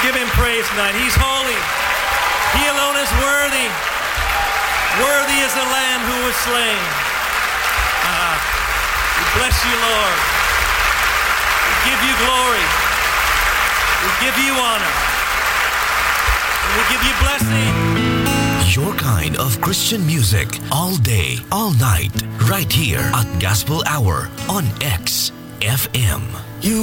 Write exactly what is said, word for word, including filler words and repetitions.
Give him praise tonight. He's holy. He alone is worthy. Worthy is the Lamb who was slain. Ah, we bless you, Lord. We give you glory. We give you honor. And we give you blessing. Your kind of Christian music all day, all night, right here at Gospel Hour on X F M.